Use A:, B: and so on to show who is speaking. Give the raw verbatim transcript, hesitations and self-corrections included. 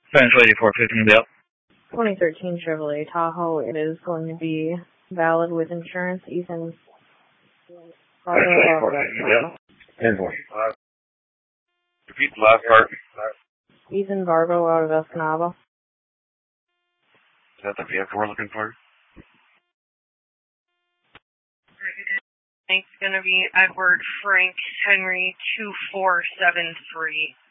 A: Central eighty-four fifteen Bill.
B: twenty thirteen Chevrolet Tahoe. It is going to be valid with insurance. Ethan.
A: Yeah. Invoice. Uh, repeat the last part.
B: Ethan Barbo out of Escanaba.
A: Is that the vehicle we're looking for?
C: It's going to be Edward Frank Henry two four seven three.